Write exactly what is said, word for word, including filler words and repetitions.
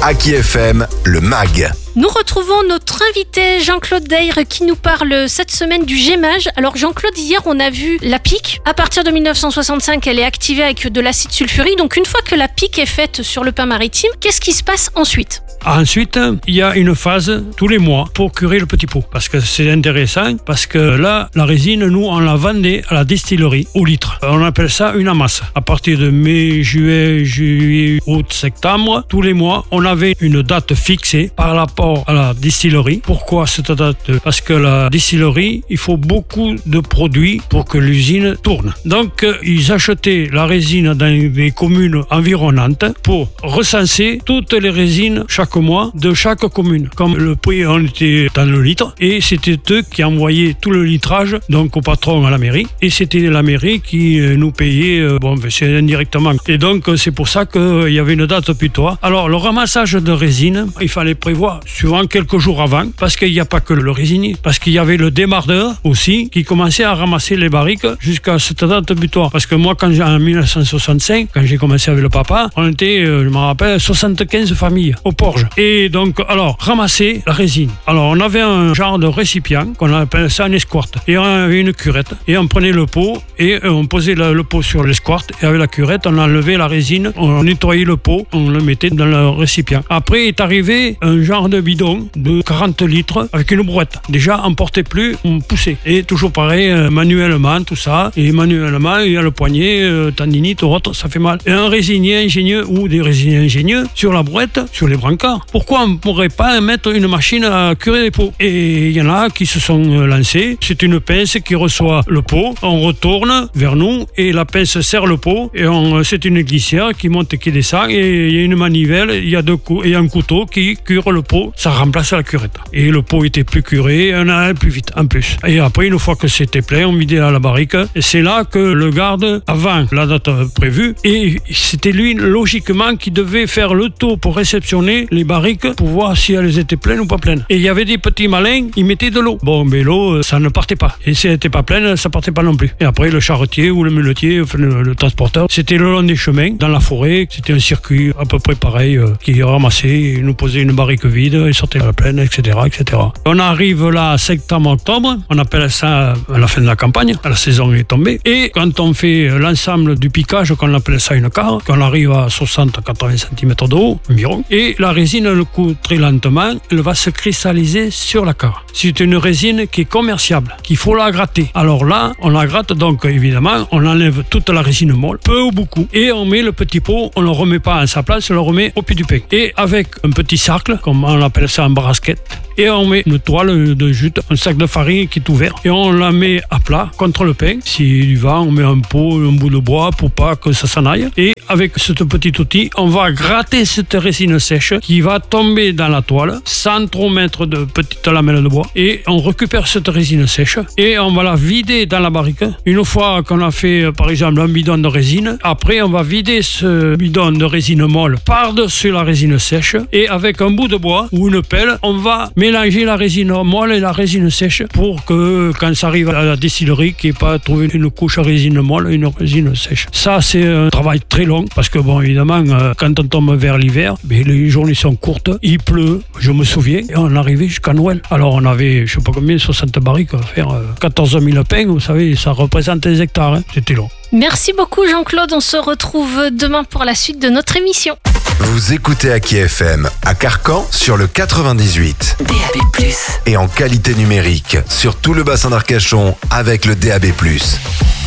Aki F M, le M A G. Nous retrouvons notre invité Jean-Claude Deyre qui nous parle cette semaine du gémage. Alors Jean-Claude, hier on a vu la pique. À partir de dix-neuf cent soixante-cinq, elle est activée avec de l'acide sulfurique. Donc une fois que la pique est faite sur le pain maritime, qu'est-ce qui se passe ensuite ? Ensuite, il y a une phase tous les mois pour curer le petit pot. Parce que c'est intéressant, parce que là, la résine, nous, on la vendait à la distillerie au litre. On appelle ça une amasse. À partir de mai, juillet, juillet, août, septembre, tous les mois, on avait une date fixée par rapport à la distillerie. Pourquoi cette date ? Parce que la distillerie, il faut beaucoup de produits pour que l'usine tourne. Donc, ils achetaient la résine dans les communes environnantes pour recenser toutes les résines chaque mois de chaque commune. Comme le prix, on était dans le litre et c'était eux qui envoyaient tout le litrage donc au patron à la mairie et c'était la mairie qui nous payait, bon, c'est indirectement. Et donc, c'est pour ça qu'il y avait une date butoir. Alors, le ramassage de résine, il fallait prévoir souvent quelques jours avant parce qu'il n'y a pas que le résinier, parce qu'il y avait le démardeur aussi qui commençait à ramasser les barriques jusqu'à cette date butoir. Parce que moi, quand j'ai, en dix-neuf cent soixante-cinq, quand j'ai commencé avec le papa, on était, je me rappelle, soixante-quinze familles au port. Et donc, alors, ramasser la résine. Alors, on avait un genre de récipient qu'on appelle ça un esquarte. Et on avait une curette. Et on prenait le pot et on posait le, le pot sur l'esquarte. Et avec la curette, on enlevait la résine, on nettoyait le pot, on le mettait dans le récipient. Après est arrivé un genre de bidon de quarante litres avec une brouette. Déjà, on ne portait plus, on poussait. Et toujours pareil, manuellement, tout ça. Et manuellement, il y a le poignet, euh, tendinite, autre, ça fait mal. Et un résinier ingénieux ou des résiniers ingénieux sur la brouette, sur les brancards. Pourquoi on ne pourrait pas mettre une machine à curer les pots ? Et il y en a qui se sont lancés. C'est une pince qui reçoit le pot, on retourne vers nous et la pince serre le pot et on, c'est une glissière qui monte et qui descend et il y a une manivelle, il y a deux coups et un couteau qui cure le pot. Ça remplace la curette. Et le pot était plus curé, on allait plus vite en plus. Et après, une fois que c'était plein, on vidait à la barrique. Et c'est là que le garde, avant la date prévue, et c'était lui logiquement qui devait faire le tour pour réceptionner les barriques pour voir si elles étaient pleines ou pas pleines. Et il y avait des petits malins, ils mettaient de l'eau. Bon, mais l'eau, ça ne partait pas. Et si elle n'était pas pleine, ça partait pas non plus. Et après, le charretier ou le muletier, enfin, le, le transporteur, c'était le long des chemins, dans la forêt. C'était un circuit à peu près pareil, euh, qui ramassait, il nous posait une barrique vide, il sortait à la pleine, et cetera, et cetera. On arrive là, septembre-octobre, on appelle ça à la fin de la campagne, la saison est tombée. Et quand on fait l'ensemble du piquage, qu'on appelle ça une carre, qu'on arrive à soixante à quatre-vingts centimètres de haut, environ, et la résine, elle coule très lentement, elle va se cristalliser sur la carre. C'est une résine qui est commerciable, qu'il faut la gratter. Alors là, on la gratte, donc évidemment, on enlève toute la résine molle, peu ou beaucoup, et on met le petit pot, on ne le remet pas à sa place, on le remet au pied du pain. Et avec un petit cercle, comme on appelle ça en brasquette, et on met une toile de jute, un sac de farine qui est ouvert, et on la met à plat contre le pain. S'il y va, on met un pot, un bout de bois pour pas que ça s'en aille. Et avec ce petit outil, on va gratter cette résine sèche qui va tomber dans la toile sans trop mettre de petites lamelles de bois. Et on récupère cette résine sèche et on va la vider dans la barrique. Une fois qu'on a fait, par exemple, un bidon de résine, après on va vider ce bidon de résine molle par-dessus la résine sèche et avec un bout de bois ou une pelle, on va mélanger la résine molle et la résine sèche pour que quand ça arrive à la distillerie, qu'il n'y ait pas trouvé une couche à résine molle et une résine sèche. Ça, c'est un travail très long parce que, bon, évidemment, quand on tombe vers l'hiver, mais les journées sont courtes, il pleut, je me souviens, et on arrivait jusqu'à Noël. Alors, on avait, je sais pas combien, soixante barriques à faire, quatorze mille pains, vous savez, ça représente des hectares, hein. C'était long. Merci beaucoup Jean-Claude, on se retrouve demain pour la suite de notre émission. Vous écoutez Aki F M à Carcan sur le quatre-vingt-dix-huit. D A B plus. Et en qualité numérique sur tout le bassin d'Arcachon avec le D A B plus.